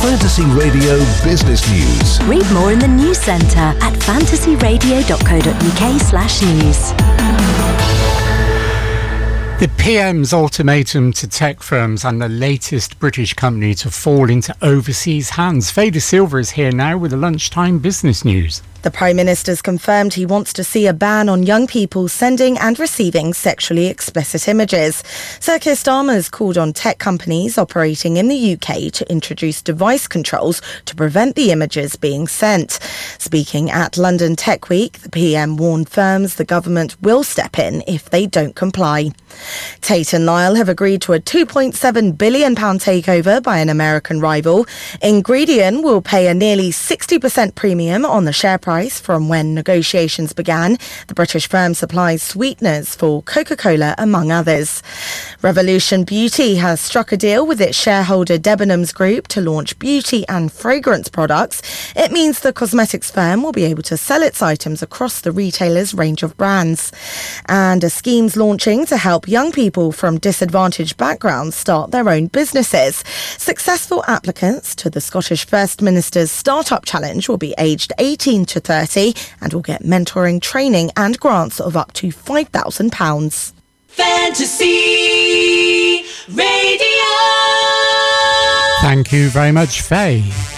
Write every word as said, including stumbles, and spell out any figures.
Fantasy Radio Business News. Read more in the News Centre at fantasyradio.co.uk slash news. The P M's ultimatum to tech firms and the latest British company to fall into overseas hands. Faye De Silva is here now with the lunchtime business news. The Prime Minister's confirmed he wants to see a ban on young people sending and receiving sexually explicit images. Sir Keir Starmer's called on tech companies operating in the U K to introduce device controls to prevent the images being sent. Speaking at London Tech Week, the P M warned firms the government will step in if they don't comply. Tate and Lyle have agreed to a two point seven billion pounds takeover by an American rival. Ingredion will pay a nearly sixty percent premium on the share price from when negotiations began. The British firm supplies sweeteners for Coca-Cola, among others. Revolution Beauty has struck a deal with its shareholder Debenhams Group to launch beauty and fragrance products. It means the cosmetics firm will be able to sell its items across the retailer's range of brands. And a scheme's launching to help young people from disadvantaged backgrounds start their own businesses. Successful applicants to the Scottish First Minister's Startup Challenge will be aged eighteen to thirty and will get mentoring, training and grants of up to five thousand pounds. Fantasy Radio. Thank you very much, Faye.